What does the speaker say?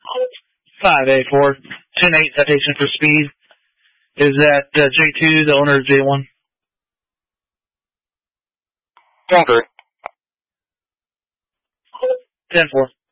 584, 10-8 citation for speed. Is that J2, the owner of J1? 10-3. 10-4.